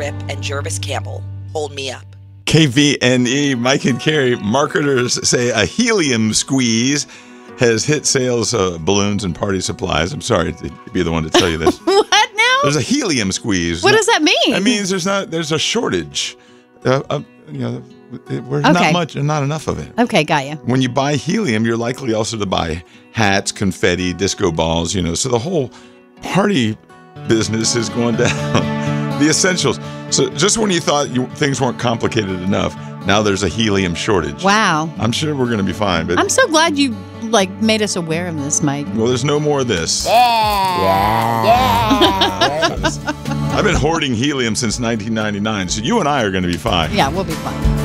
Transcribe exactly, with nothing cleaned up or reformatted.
Tripp and Jervis Campbell, Hold Me Up. K V N E, Mike and Carrie, marketers say a helium squeeze has hit sales of balloons and party supplies. I'm sorry to be the one to tell you this. What now? There's a helium squeeze. What does that mean? That means there's not there's a shortage. Uh, uh, you know, there's Okay. not much, not enough of it. Okay, got you. When you buy helium, you're likely also to buy hats, confetti, disco balls. You know, so the whole party business is going down. The essentials. So just when you thought you, things weren't complicated enough, now there's a helium shortage. Wow. I'm sure we're going to be fine, but I'm so glad you like made us aware of this, Mike. well, there's no more of this. Yeah. Yeah. I've been hoarding helium since nineteen ninety-nine, so you and I are going to be fine. Yeah, we'll be fine.